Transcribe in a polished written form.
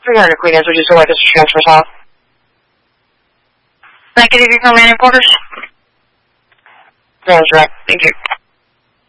300 Queen Anne, would you still like us to transfer south? Negative, you from Manning Porters? Sounds right. Thank you.